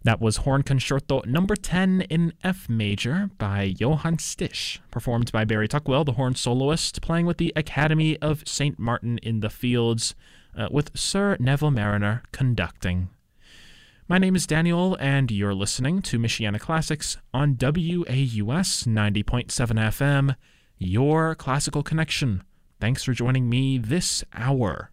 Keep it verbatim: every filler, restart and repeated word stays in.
That was Horn Concerto number ten in F major by Johann Stisch, performed by Barry Tuckwell, the horn soloist, playing with the Academy of Saint Martin in the Fields, uh, with Sir Neville Mariner conducting. My name is Daniel, and you're listening to Michiana Classics on W A U S ninety point seven F M, your classical connection. Thanks for joining me this hour.